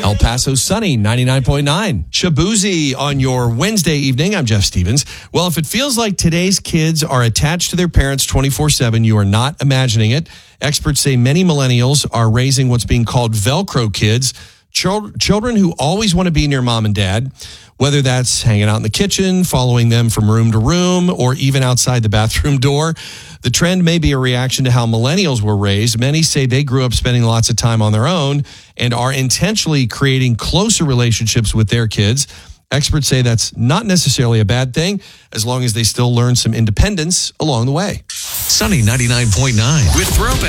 El Paso sunny, 99.9. Shabuzi on your Wednesday evening. I'm Jeff Stevens. Well, if it feels like today's kids are attached to their parents 24/7, you are not imagining it. Experts say many millennials are raising what's being called Velcro kids, children who always want to be near mom and dad, whether that's hanging out in the kitchen, following them from room to room, or even outside the bathroom door. The trend may be a reaction to how millennials were raised. Many say they grew up spending lots of time on their own and are intentionally creating closer relationships with their kids. Experts say that's not necessarily a bad thing, as long as they still learn some independence along the way. Sunny 99.9 with Throwback.